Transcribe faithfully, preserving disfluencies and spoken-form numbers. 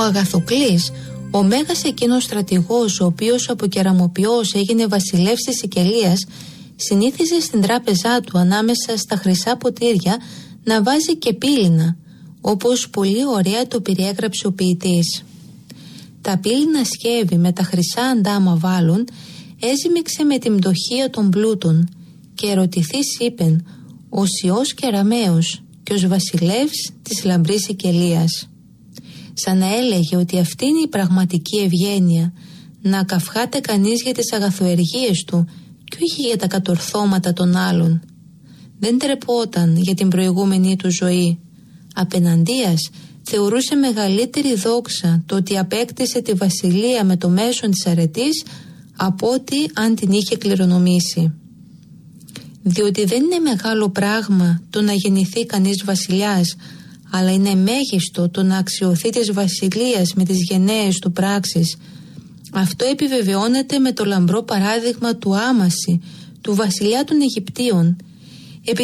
Αγαθοκλής, ο μέγας εκείνος στρατηγός, ο οποίος από κεραμοποιός έγινε βασιλεύς της Σικελίας, συνήθιζε στην τράπεζά του ανάμεσα στα χρυσά ποτήρια να βάζει και πύληνα, όπως πολύ ωραία το περιέγραψε ο ποιητής. Τα πύληνα σκεύη με τα χρυσά αντάμα βάλουν έζημιξε με την πτωχία των πλούτων και ερωτηθείς είπεν ως Υιός Κεραμαίος και ως βασιλεύς της λαμπρής Σικελίας. Σαν να έλεγε ότι αυτή είναι η πραγματική ευγένεια, να καυχάται κανείς για τις αγαθοεργίες του και όχι για τα κατορθώματα των άλλων. Δεν τρεπόταν για την προηγούμενη του ζωή. Απεναντίας θεωρούσε μεγαλύτερη δόξα το ότι απέκτησε τη βασιλεία με το μέσον της αρετής από ότι αν την είχε κληρονομήσει. Διότι δεν είναι μεγάλο πράγμα το να γεννηθεί κανείς βασιλιάς, αλλά είναι μέγιστο το να αξιωθεί της βασιλείας με τις γενναίες του πράξεις. Αυτό επιβεβαιώνεται με το λαμπρό παράδειγμα του Άμαση, του βασιλιά των Αιγυπτίων,